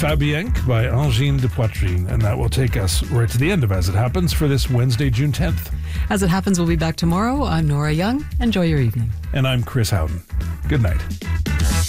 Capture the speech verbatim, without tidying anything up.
Fabienque by Angine de Poitrine. And that will take us right to the end of As It Happens for this Wednesday, June tenth. As It Happens, we'll be back tomorrow. I'm Nora Young. Enjoy your evening. And I'm Chris Houghton. Good night.